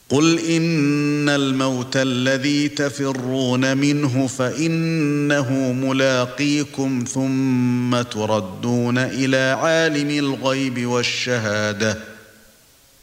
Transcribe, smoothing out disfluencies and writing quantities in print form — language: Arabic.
قُلْ إِنَّ الْمَوْتَ الَّذِي تَفِرُّونَ مِنْهُ فَإِنَّهُ مُلَاقِيكُمْ ثُمَّ تُرَدُّونَ إِلَى عَالِمِ الْغَيْبِ وَالشَّهَادَةِ